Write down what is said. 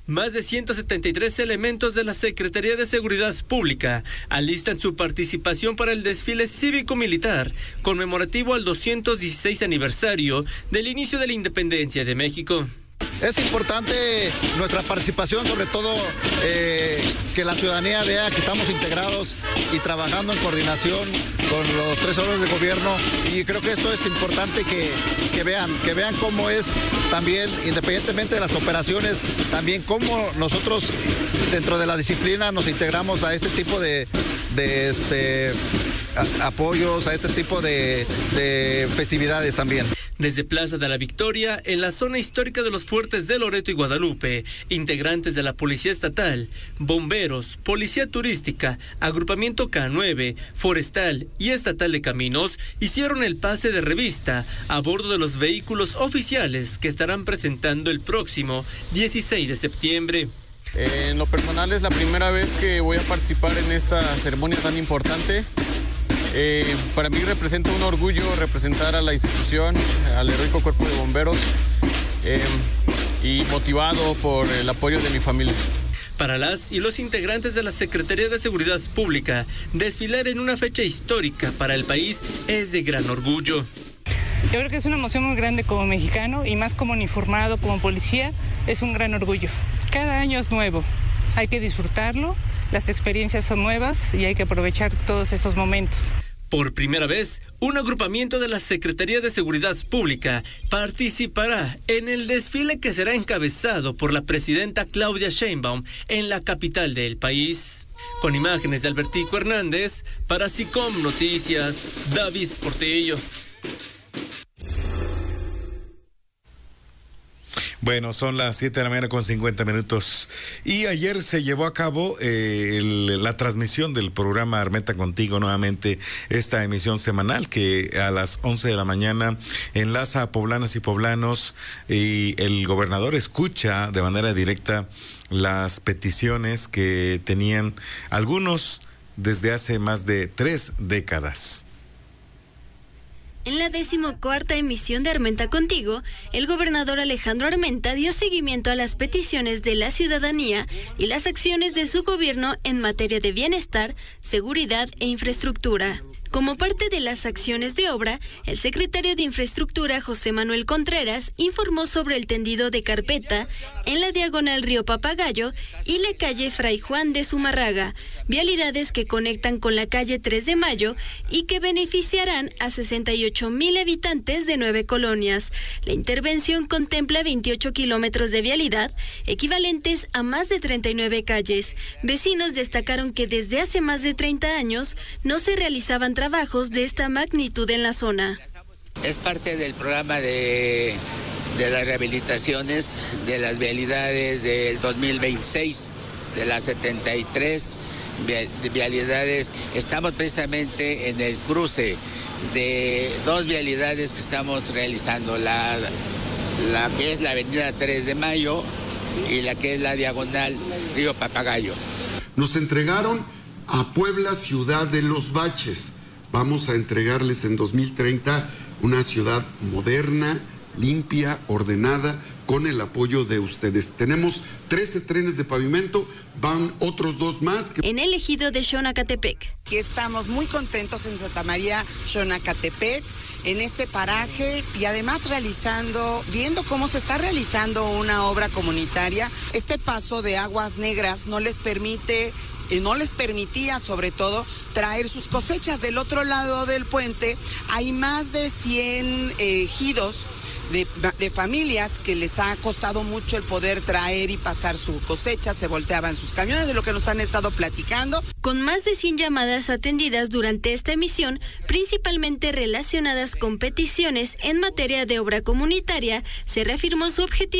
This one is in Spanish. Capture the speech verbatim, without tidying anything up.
Más de ciento setenta y tres elementos de la Secretaría de Seguridad Pública alistan su participación para el desfile cívico-militar conmemorativo al doscientos dieciséis aniversario del inicio de la independencia de México. Es importante nuestra participación, sobre todo eh, que la ciudadanía vea que estamos integrados y trabajando en coordinación con los tres órganos de gobierno, y creo que esto es importante que, que vean, que vean cómo es también, independientemente de las operaciones, también cómo nosotros dentro de la disciplina nos integramos a este tipo de, de este, a, apoyos, a este tipo de, de festividades también. Desde Plaza de la Victoria, en la zona histórica de los fuertes de Loreto y Guadalupe, integrantes de la Policía Estatal, bomberos, Policía Turística, Agrupamiento K nueve, Forestal y Estatal de Caminos hicieron el pase de revista a bordo de los vehículos oficiales que estarán presentando el próximo dieciséis de septiembre. Eh, en lo personal es la primera vez que voy a participar en esta ceremonia tan importante. Eh, para mí representa un orgullo representar a la institución, al heroico Cuerpo de Bomberos, eh, y motivado por el apoyo de mi familia. Para las y los integrantes de la Secretaría de Seguridad Pública, desfilar en una fecha histórica para el país es de gran orgullo. Yo creo que es una emoción muy grande como mexicano y más como uniformado, como policía, es un gran orgullo. Cada año es nuevo, hay que disfrutarlo, las experiencias son nuevas y hay que aprovechar todos estos momentos. Por primera vez, un agrupamiento de la Secretaría de Seguridad Pública participará en el desfile que será encabezado por la presidenta Claudia Sheinbaum en la capital del país. Con imágenes de Albertico Hernández, para SICOM Noticias, David Portillo. Bueno, son las siete de la mañana con cincuenta minutos. Y ayer se llevó a cabo eh, el, la transmisión del programa Armenta Contigo, nuevamente esta emisión semanal que a las once de la mañana enlaza a poblanas y poblanos, y el gobernador escucha de manera directa las peticiones que tenían algunos desde hace más de tres décadas. En la decimocuarta emisión de Armenta Contigo, el gobernador Alejandro Armenta dio seguimiento a las peticiones de la ciudadanía y las acciones de su gobierno en materia de bienestar, seguridad e infraestructura. Como parte de las acciones de obra, el secretario de Infraestructura, José Manuel Contreras, informó sobre el tendido de carpeta en la diagonal Río Papagayo y la calle Fray Juan de Zumarraga, vialidades que conectan con la calle tres de mayo y que beneficiarán a sesenta y ocho mil habitantes de nueve colonias. La intervención contempla veintiocho kilómetros de vialidad, equivalentes a más de treinta y nueve calles. Vecinos destacaron que desde hace más de treinta años no se realizaban trabajos de esta magnitud en la zona. Es parte del programa de, de las rehabilitaciones de las vialidades del dos mil veintiséis, de las setenta y tres vialidades. Estamos precisamente en el cruce de dos vialidades que estamos realizando, la, la que es la avenida tres de mayo y la que es la diagonal Río Papagayo. Nos entregaron a Puebla ciudad de los baches. Vamos a entregarles en dos mil treinta una ciudad moderna, limpia, ordenada, con el apoyo de ustedes. Tenemos trece trenes de pavimento, van otros dos más. Que... En el ejido de Xonacatepec. Aquí estamos muy contentos en Santa María, Xonacatepec, en este paraje, y además realizando, viendo cómo se está realizando una obra comunitaria. Este paso de aguas negras no les permite... y no les permitía, sobre todo, traer sus cosechas. Del otro lado del puente hay más de cien ejidos de, de familias que les ha costado mucho el poder traer y pasar su cosecha, se volteaban sus camiones, de lo que nos han estado platicando. Con más de cien llamadas atendidas durante esta emisión, principalmente relacionadas con peticiones en materia de obra comunitaria, se reafirmó su objetivo